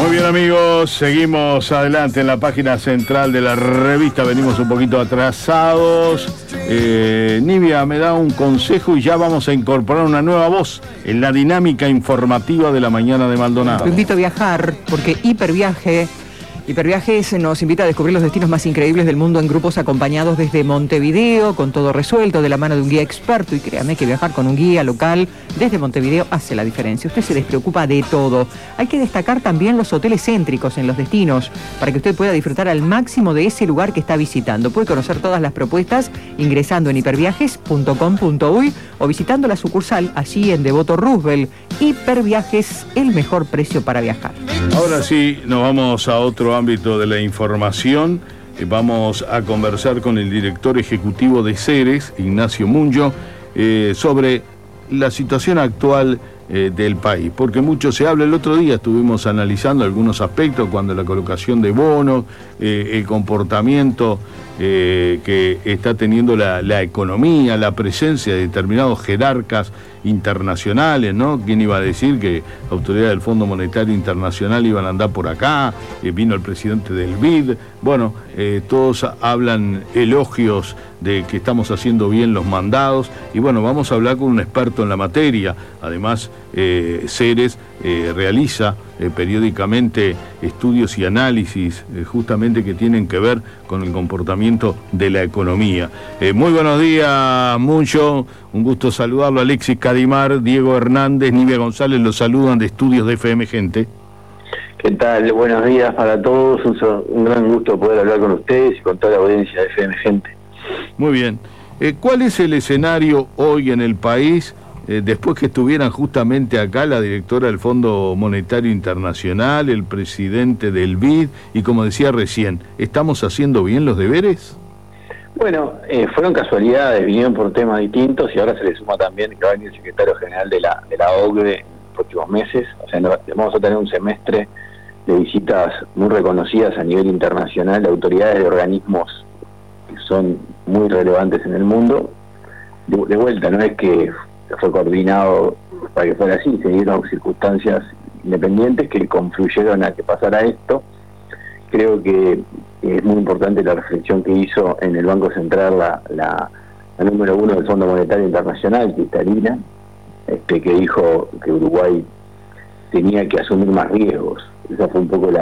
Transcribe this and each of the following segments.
Muy bien, amigos, seguimos adelante en la página central de la revista. Venimos un poquito atrasados. Nivia me da un consejo y ya vamos a incorporar una nueva voz en la dinámica informativa de la mañana de Maldonado. Te invito a viajar porque Hiperviajes nos invita a descubrir los destinos más increíbles del mundo en grupos acompañados desde Montevideo, con todo resuelto, de la mano de un guía experto. Y créame que viajar con un guía local desde Montevideo hace la diferencia. Usted se despreocupa de todo. Hay que destacar también los hoteles céntricos en los destinos, para que usted pueda disfrutar al máximo de ese lugar que está visitando. Puede conocer todas las propuestas ingresando en hiperviajes.com.uy o visitando la sucursal allí en Devoto Roosevelt. Hiperviajes, el mejor precio para viajar. Ahora sí, nos vamos a otro ámbito de la información. Vamos a conversar con el director ejecutivo de Ceres, Ignacio Munjo, sobre la situación actual del país, porque mucho se habla. El otro día estuvimos analizando algunos aspectos, cuando la colocación de bonos, el comportamiento que está teniendo la economía, la presencia de determinados jerarcas internacionales, ¿no? ¿Quién iba a decir que la autoridad del Fondo Monetario Internacional iban a andar por acá? Vino el presidente del BID. Bueno, todos hablan elogios de que estamos haciendo bien los mandados. Y bueno, vamos a hablar con un experto en la materia. Además, Ceres realiza periódicamente estudios y análisis justamente que tienen que ver con el comportamiento de la economía. Muy buenos días, Munjo. Un gusto saludarlo. Alexis Cadimar, Diego Hernández, Nivia González los saludan de Estudios de FM Gente. ¿Qué tal? Buenos días para todos. Un gran gusto poder hablar con ustedes y con toda la audiencia de FM Gente. Muy bien. ¿Cuál es el escenario hoy en el país? Después que estuvieran justamente acá la directora del Fondo Monetario Internacional, el presidente del BID, y como decía recién, ¿estamos haciendo bien los deberes? Bueno, fueron casualidades, vinieron por temas distintos y ahora se le suma también que va a venir el secretario general de la OCDE en los próximos meses. O sea, vamos a tener un semestre de visitas muy reconocidas a nivel internacional de autoridades de organismos que son muy relevantes en el mundo. De vuelta, no es que fue coordinado para que fuera así, se dieron circunstancias independientes que confluyeron a que pasara esto. Creo que es muy importante la reflexión que hizo en el Banco Central la número 1 del Fondo Monetario Internacional, Cristalina, que dijo que Uruguay tenía que asumir más riesgos. Esa fue un poco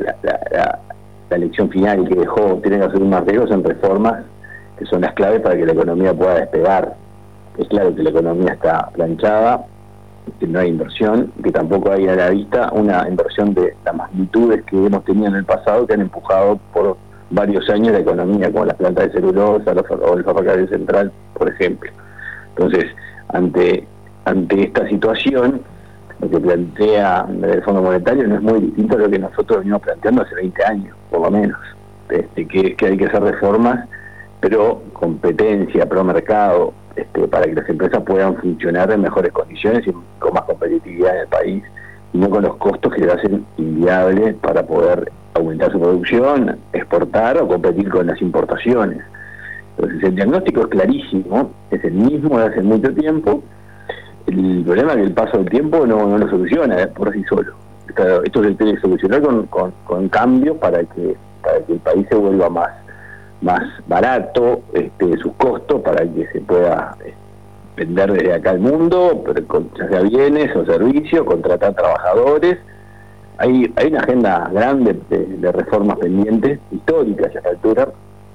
la lección final que dejó: tienen que asumir más riesgos en reformas que son las claves para que la economía pueda despegar. Es claro que la economía está planchada, que no hay inversión, que tampoco hay a la vista una inversión de las magnitudes que hemos tenido en el pasado, que han empujado por varios años la economía, como las plantas de celulosa o el ferrocarril central, por ejemplo. Entonces, ante esta situación, lo que plantea el Fondo Monetario no es muy distinto a lo que nosotros venimos planteando hace 20 años, por lo menos, que hay que hacer reformas, pero competencia, pro mercado, para que las empresas puedan funcionar en mejores condiciones y con más competitividad en el país, y no con los costos que le hacen inviable para poder aumentar su producción, exportar o competir con las importaciones. Entonces el diagnóstico es clarísimo, es el mismo de hace mucho tiempo. El problema es que el paso del tiempo no lo soluciona por sí solo. Esto se tiene que solucionar con cambios para que el país se vuelva más barato, sus costos, para que se pueda vender desde acá al mundo, ya sea bienes o servicios, contratar trabajadores. Hay una agenda grande de reformas pendientes, históricas a esta altura,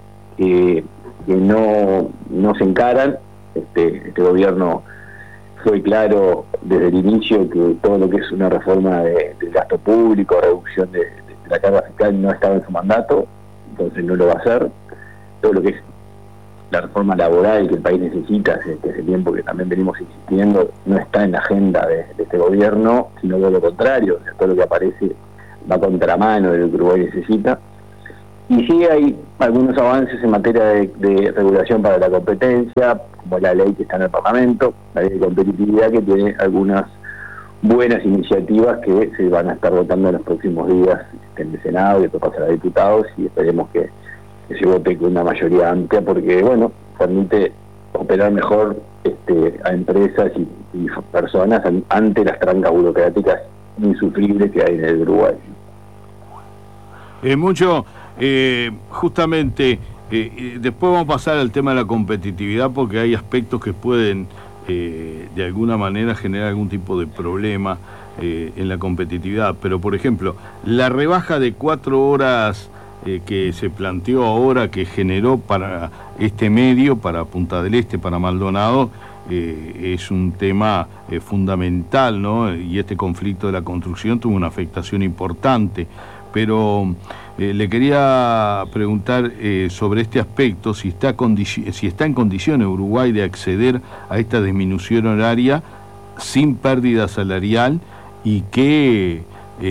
que no se encaran. Este gobierno fue claro desde el inicio que todo lo que es una reforma del gasto público, reducción de la carga fiscal, no estaba en su mandato, entonces no lo va a hacer. Todo lo que es la reforma laboral que el país necesita hace tiempo que también venimos insistiendo, no está en la agenda de este gobierno, sino de lo contrario. O sea, todo lo que aparece va a contramano de lo que Uruguay necesita. Y sí hay algunos avances en materia de regulación para la competencia, como la ley que está en el Parlamento, la ley de competitividad, que tiene algunas buenas iniciativas que se van a estar votando en los próximos días en el Senado y después pasará a diputados, y esperemos que se vote con una mayoría amplia, porque bueno, permite operar mejor a empresas y personas ante las trancas burocráticas insufribles que hay en el Uruguay. Mucho, justamente, después vamos a pasar al tema de la competitividad porque hay aspectos que pueden, de alguna manera, generar algún tipo de problema en la competitividad. Pero, por ejemplo, la rebaja de 4 horas que se planteó ahora, que generó para este medio, para Punta del Este, para Maldonado, es un tema fundamental, ¿no? Y este conflicto de la construcción tuvo una afectación importante. Pero le quería preguntar sobre este aspecto, si está en condiciones Uruguay de acceder a esta disminución horaria sin pérdida salarial y qué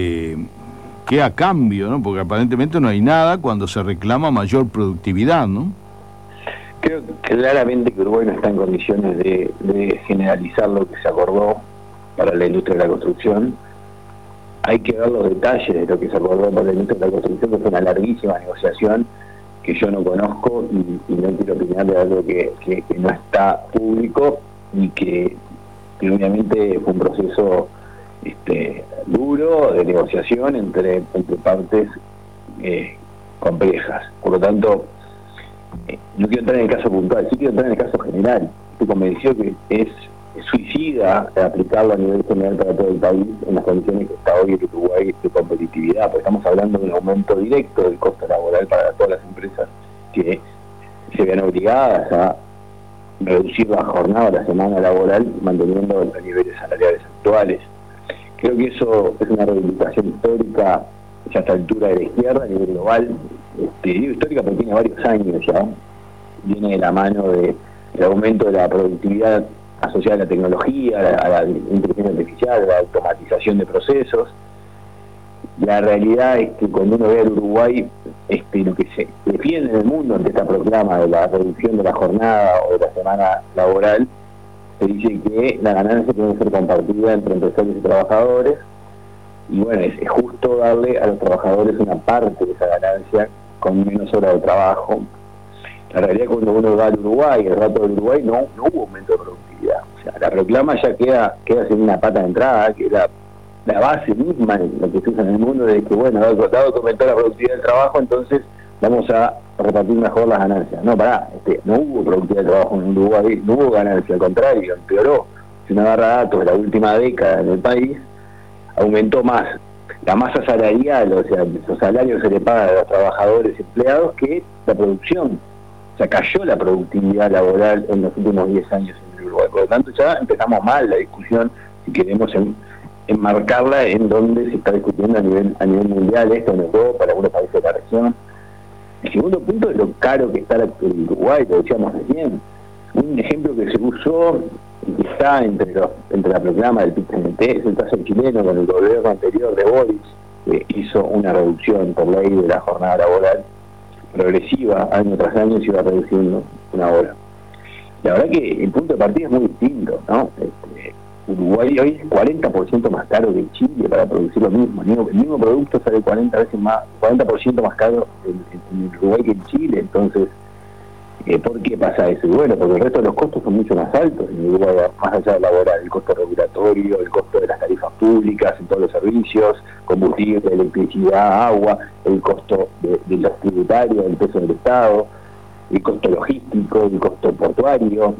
a cambio, ¿no? Porque aparentemente no hay nada cuando se reclama mayor productividad, ¿no? Creo claramente que Uruguay no está en condiciones de generalizar lo que se acordó para la industria de la construcción. Hay que ver los detalles de lo que se acordó para la industria de la construcción, que fue una larguísima negociación que yo no conozco y no quiero opinar de algo que no está público y que obviamente fue un proceso duro de negociación entre partes complejas. Por lo tanto, no quiero entrar en el caso puntual, sí quiero entrar en el caso general. Estoy convencido que es suicida aplicarlo a nivel general para todo el país en las condiciones que está hoy el Uruguay de competitividad, porque estamos hablando de un aumento directo del costo laboral para todas las empresas que se vean obligadas a reducir la jornada, la semana laboral, manteniendo los niveles salariales actuales. Creo que eso es una reivindicación histórica ya a esta altura de la izquierda a nivel global. Digo histórica porque tiene varios años ya, viene de la mano del aumento de la productividad asociada a la tecnología, a la inteligencia artificial, a la automatización de procesos. La realidad es que cuando uno ve al Uruguay, lo que se defiende en el mundo ante esta proclama de la reducción de la jornada o de la semana laboral, se dice que la ganancia tiene que ser compartida entre empresarios y trabajadores, y bueno, es justo darle a los trabajadores una parte de esa ganancia con menos horas de trabajo. La realidad es que cuando uno va al Uruguay, el rato del Uruguay, no hubo aumento de productividad. O sea, la proclama ya queda sin una pata de entrada, que es la base misma de lo que se usa en el mundo, de que, bueno, dado que aumentó la productividad del trabajo, entonces vamos a repartir mejor las ganancias. No, no hubo productividad de trabajo en Uruguay, no hubo ganancia, al contrario, empeoró. Si uno agarra datos de la última década en el país, aumentó más la masa salarial, o sea, los salarios que se le pagan a los trabajadores y empleados, que la producción. O sea, cayó la productividad laboral en los últimos 10 años en el Uruguay. Por lo tanto, ya empezamos mal la discusión, si queremos enmarcarla en donde se está discutiendo a nivel mundial, esto en Europa, para algunos países de la región. El segundo punto es lo caro que está el Uruguay, lo decíamos recién. Un ejemplo que se usó y que está entre la proclama del PIT-CNT es el caso chileno, con el gobierno anterior de Boric, que hizo una reducción por ley de la jornada laboral progresiva, año tras año se iba reduciendo una hora. La verdad que el punto de partida es muy distinto, ¿no? Uruguay hoy es 40% más caro que Chile para producir lo mismo. El mismo producto sale 40% más caro en Uruguay que en Chile. Entonces, ¿por qué pasa eso? Y bueno, porque el resto de los costos son mucho más altos en Uruguay, más allá del laboral, el costo regulatorio, el costo de las tarifas públicas en todos los servicios, combustible, electricidad, agua, el costo de los tributarios, el peso del Estado, el costo logístico, el costo portuario.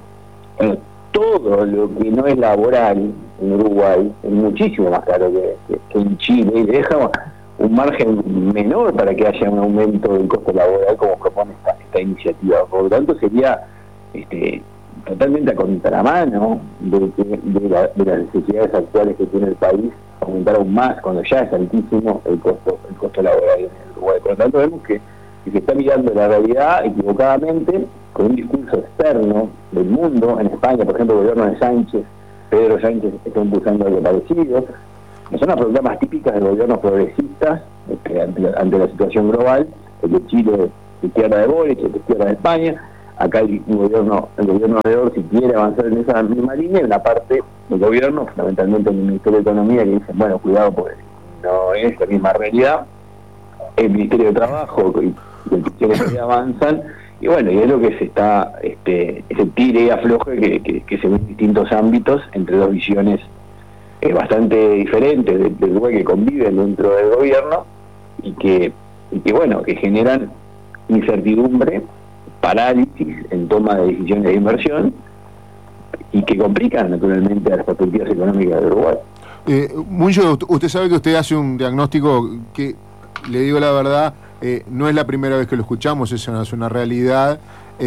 Todo lo que no es laboral en Uruguay es muchísimo más caro que en Chile, y deja un margen menor para que haya un aumento del costo laboral como propone esta iniciativa. Por lo tanto, sería totalmente a contramano de las necesidades actuales que tiene el país, aumentar aún más cuando ya es altísimo el costo laboral en el Uruguay. Por lo tanto, vemos que se está mirando la realidad equivocadamente, con un discurso externo del mundo. En España, por ejemplo, el gobierno de Sánchez, Pedro Sánchez, está impulsando algo parecido. Son las programas típicas de gobiernos progresistas ante la situación global. El de Chile de izquierda de Boric, el de izquierda de España. Acá el gobierno de Orsi quiere avanzar en esa misma línea, y una parte del gobierno, fundamentalmente en el Ministerio de Economía, que dicen, bueno, cuidado, porque no es la misma realidad. El Ministerio de Trabajo y el Ministerio de avanzan, y bueno, y es lo que se está, ese tire y afloje que se ve en distintos ámbitos entre dos visiones bastante diferentes del Uruguay, que conviven dentro del gobierno y que y que bueno, que generan incertidumbre, parálisis en toma de decisiones de inversión y que complican naturalmente las perspectivas económicas de Uruguay. Munyo, usted sabe que usted hace un diagnóstico que, le digo la verdad, no es la primera vez que lo escuchamos, es una realidad.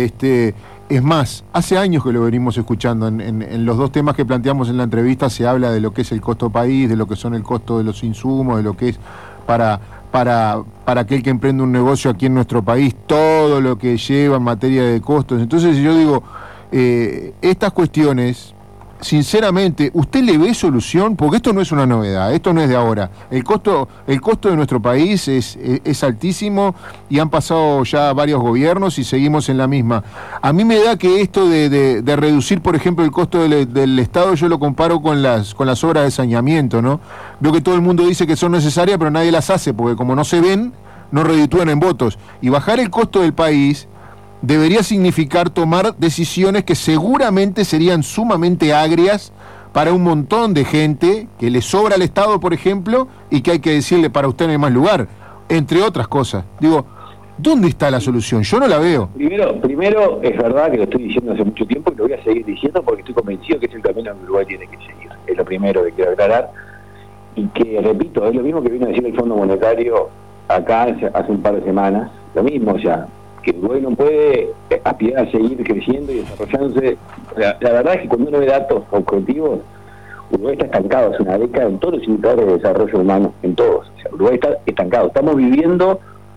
Es más, hace años que lo venimos escuchando. En los dos temas que planteamos en la entrevista se habla de lo que es el costo país, de lo que son el costo de los insumos, de lo que es para aquel que emprende un negocio aquí en nuestro país, todo lo que lleva en materia de costos. Entonces yo digo, estas cuestiones, sinceramente, ¿usted le ve solución? Porque esto no es una novedad, esto no es de ahora. El costo de nuestro país es altísimo y han pasado ya varios gobiernos y seguimos en la misma. A mí me da que esto de reducir, por ejemplo, el costo del Estado, yo lo comparo con las obras de saneamiento, ¿no? Veo que todo el mundo dice que son necesarias, pero nadie las hace, porque como no se ven, no reditúan en votos. Y bajar el costo del país debería significar tomar decisiones que seguramente serían sumamente agrias para un montón de gente que le sobra al Estado, por ejemplo, y que hay que decirle, para usted no hay más lugar, entre otras cosas. Digo, ¿dónde está la solución? Yo no la veo. Primero es verdad que lo estoy diciendo hace mucho tiempo y lo voy a seguir diciendo porque estoy convencido que es el camino que Uruguay tiene que seguir. Es lo primero que quiero aclarar. Y que, repito, es lo mismo que vino a decir el Fondo Monetario acá hace un par de semanas. Lo mismo, o sea, que Uruguay no puede aspirar a seguir creciendo y desarrollándose. La verdad es que cuando uno ve datos objetivos, Uruguay está estancado hace una década en todos los indicadores de desarrollo humano, en todos. O sea, Uruguay está estancado. Estamos viviendo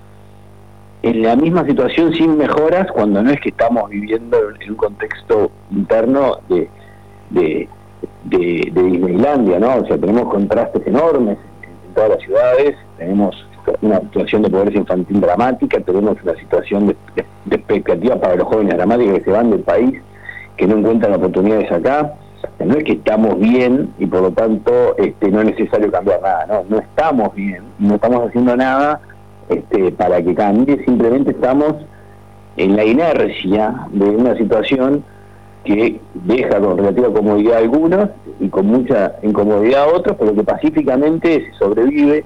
en la misma situación sin mejoras, cuando no es que estamos viviendo en un contexto interno de Disneylandia, ¿no? O sea, tenemos contrastes enormes en todas las ciudades, tenemos una situación de pobreza infantil dramática, tenemos una situación de expectativa para los jóvenes dramática, que se van del país, que no encuentran oportunidades acá. No es que estamos bien y por lo tanto no es necesario cambiar nada, no estamos bien, no estamos haciendo nada para que cambie, simplemente estamos en la inercia de una situación que deja con relativa comodidad a algunos y con mucha incomodidad a otros, pero que pacíficamente se sobrevive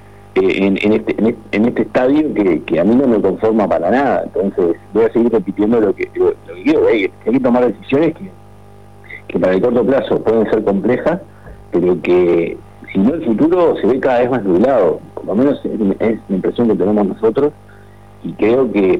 en este estadio que a mí no me conforma para nada. Entonces voy a seguir repitiendo lo que quiero, que hay que tomar decisiones que para el corto plazo pueden ser complejas, pero que si no, el futuro se ve cada vez más nublado. Por lo menos es la impresión que tenemos nosotros, y creo que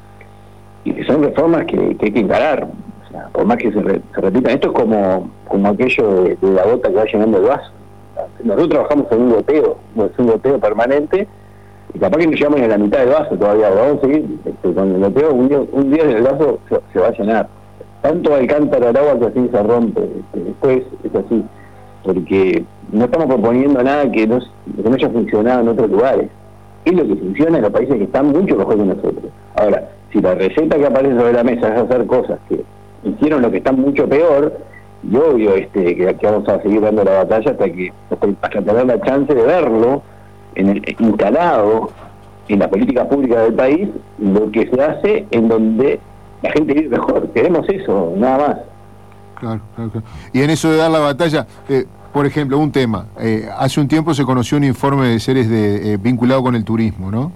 son reformas que hay que encarar. O sea, por más que se repitan, esto es como aquello de la gota que va llenando el vaso. Nosotros trabajamos en un goteo permanente, y capaz que nos llevamos a la mitad del vaso todavía. Vamos a seguir con el goteo, un día el vaso se va a llenar. Tanto va el cántaro al agua que así se rompe. Después es así, porque no estamos proponiendo nada que no haya funcionado en otros lugares. Es lo que funciona en los países que están mucho mejor que nosotros. Ahora, si la receta que aparece sobre la mesa es hacer cosas que hicieron lo que están mucho peor, y obvio que vamos a seguir dando la batalla hasta tener la chance de verlo instalado en la política pública del país, lo que se hace en donde la gente vive mejor. Queremos eso, nada más. Claro. Y en eso de dar la batalla, por ejemplo, un tema, hace un tiempo se conoció un informe de Ceres vinculado con el turismo, ¿no?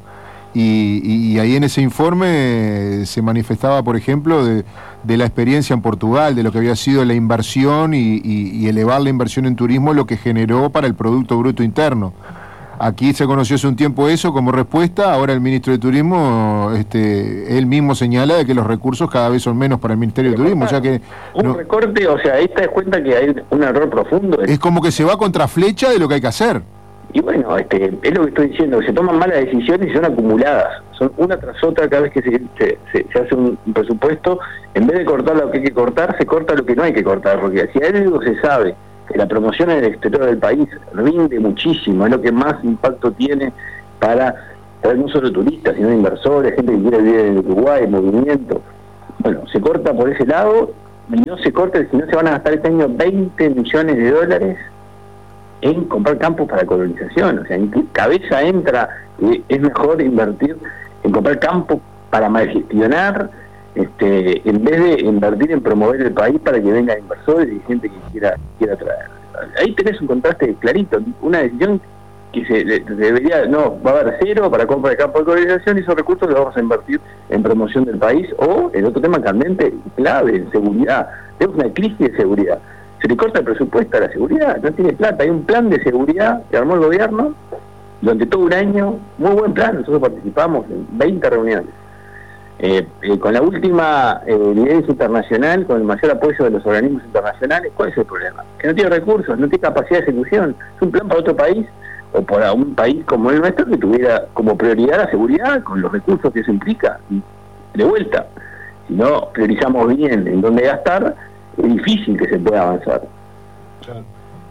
Y ahí en ese informe se manifestaba, por ejemplo, de la experiencia en Portugal, de lo que había sido la inversión y elevar la inversión en turismo, lo que generó para el Producto Bruto Interno. Aquí se conoció hace un tiempo eso como respuesta. Ahora el ministro de Turismo, él mismo señala de que los recursos cada vez son menos para el Ministerio de Turismo. O sea que un recorte, o sea, ahí te das cuenta que hay un error profundo. Es como que se va contra flecha de lo que hay que hacer. Y bueno, es lo que estoy diciendo, que se toman malas decisiones y son acumuladas. Son una tras otra cada vez que se hace un presupuesto. En vez de cortar lo que hay que cortar, se corta lo que no hay que cortar. Porque si hay algo se sabe, que la promoción en el exterior del país rinde muchísimo, es lo que más impacto tiene para traer no solo turistas, sino inversores, gente que quiere vivir en Uruguay, movimiento. Bueno, se corta por ese lado, y no se corta, si no se van a gastar este año 20 millones de dólares en comprar campos para colonización. O sea, ¿en qué cabeza entra que es mejor invertir en comprar campos para mal gestionar, en vez de invertir en promover el país para que vengan inversores y gente que quiera traer? Ahí tenés un contraste clarito, una decisión que debería, no, va a haber cero para compra de campo de colonización y esos recursos los vamos a invertir en promoción del país o el otro tema candente, clave, en seguridad. Tenemos una crisis de seguridad. Se le corta el presupuesto a la seguridad, no tiene plata. Hay un plan de seguridad que armó el gobierno durante todo un año, muy buen plan, nosotros participamos en 20 reuniones. Con la última evidencia internacional, con el mayor apoyo de los organismos internacionales, ¿cuál es el problema? Que no tiene recursos, no tiene capacidad de ejecución. Es un plan para otro país, o para un país como el nuestro, que tuviera como prioridad la seguridad, con los recursos que eso implica. Y de vuelta, si no priorizamos bien en dónde gastar, es difícil que se pueda avanzar. Claro.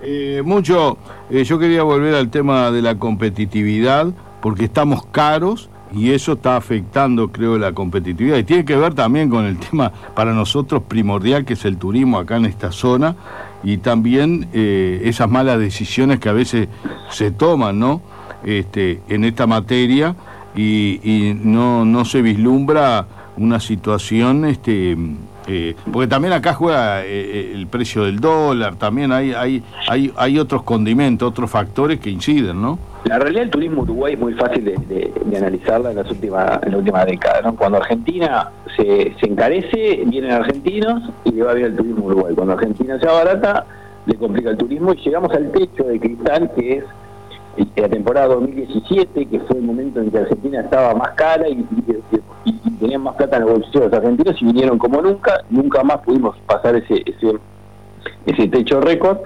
Yo quería volver al tema de la competitividad, porque estamos caros y eso está afectando, creo, la competitividad. Y tiene que ver también con el tema para nosotros primordial, que es el turismo acá en esta zona, y también esas malas decisiones que a veces se toman, ¿no? En esta materia y no se vislumbra una situación, porque también acá juega el precio del dólar, también hay otros condimentos, otros factores que inciden, ¿no? La realidad del turismo Uruguay es muy fácil de analizarla en la última década, ¿no? Cuando Argentina se encarece, vienen argentinos y le va bien el turismo Uruguay. Cuando Argentina se abarata, le complica el turismo y llegamos al techo de cristal, que es la temporada 2017, que fue el momento en que Argentina estaba más cara y tenían más plata en los bolsillos de los argentinos y vinieron como nunca más pudimos pasar ese techo récord,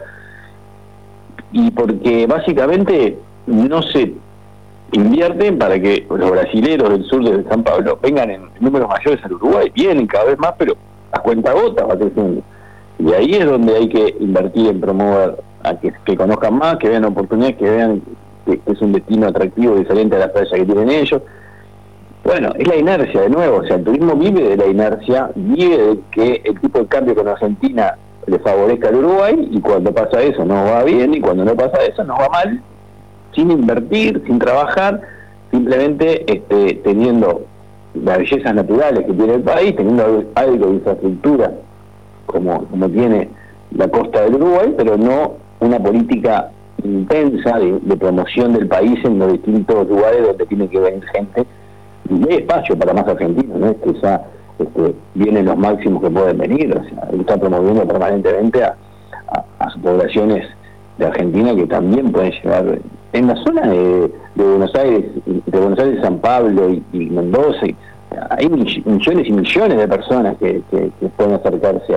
y porque básicamente no se invierten para que los brasileros del sur de San Pablo vengan en números mayores al Uruguay. Vienen cada vez más, pero a cuentagotas va creciendo. Y ahí es donde hay que invertir en promover a que conozcan más, que vean oportunidades, que vean que es un destino atractivo diferente a la playa que tienen ellos. Bueno, es la inercia de nuevo, o sea, el turismo vive de la inercia, vive de que el tipo de cambio con Argentina le favorezca al Uruguay, y cuando pasa eso nos va bien, y cuando no pasa eso nos va mal, sin invertir, sin trabajar, simplemente teniendo las bellezas naturales que tiene el país, teniendo algo de infraestructura como tiene la costa del Uruguay, pero no una política intensa de promoción del país en los distintos lugares donde tiene que venir gente, y hay espacio para más argentinos, no es que ya vienen los máximos que pueden venir, o sea, él está promoviendo permanentemente a sus poblaciones de Argentina que también pueden llegar en la zona de Buenos Aires, San Pablo y Mendoza. Hay millones y millones de personas que pueden acercarse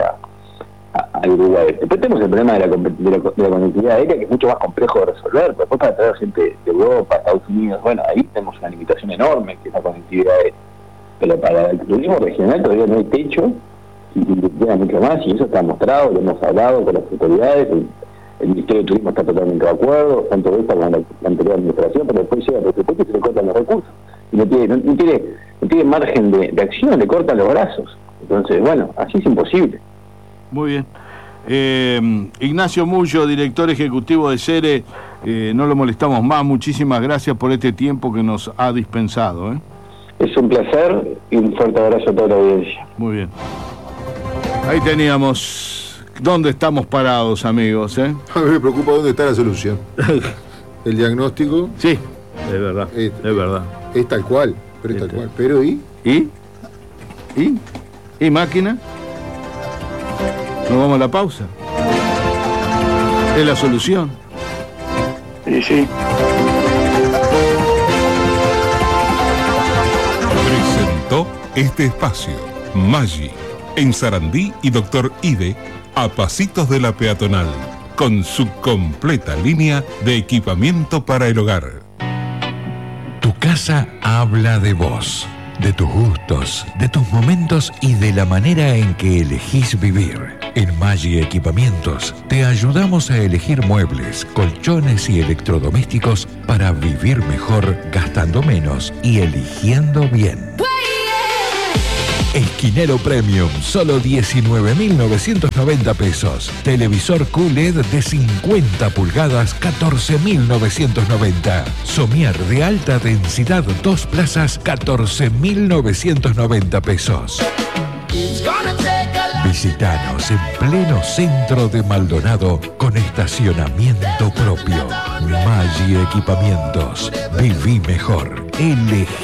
a Uruguay. Después tenemos el problema de la conectividad aérea, que es mucho más complejo de resolver. Después, para traer gente de Europa, Estados Unidos, bueno, ahí tenemos una limitación enorme, que es la conectividad aérea. Pero para el turismo regional todavía no hay techo, y queda mucho más, y eso está mostrado, lo hemos hablado con las autoridades. El Ministerio de Turismo está totalmente de acuerdo, tanto esta como la anterior administración, pero después llega el presupuesto y se le cortan los recursos. Y no tiene margen de acción, le cortan los brazos. Entonces, bueno, así es imposible. Muy bien. Ignacio Mullo, director ejecutivo de SERE, no lo molestamos más, muchísimas gracias por este tiempo que nos ha dispensado. Es un placer y un fuerte abrazo a toda la audiencia. Muy bien. Ahí teníamos dónde estamos parados, amigos. A mí me preocupa dónde está la solución. El diagnóstico. Sí, es verdad. Es verdad. Es tal cual, pero es tal cual. Pero ¿y? ¿Y máquina? ¿Nos vamos a la pausa? ¿Es la solución? Sí. Presentó este espacio Maggi, en Sarandí y Doctor Ide, a pasitos de la peatonal, con su completa línea de equipamiento para el hogar. Tu casa habla de vos, de tus gustos, de tus momentos y de la manera en que elegís vivir. En Maggi Equipamientos te ayudamos a elegir muebles, colchones y electrodomésticos para vivir mejor, gastando menos y eligiendo bien. Esquinero Premium, solo 19.990 pesos. Televisor QLED de 50 pulgadas, 14.990. Somier de alta densidad, 2 plazas, 14.990 pesos. Visítanos en pleno centro de Maldonado con estacionamiento propio. Maggi Equipamientos. Viví mejor. Elegí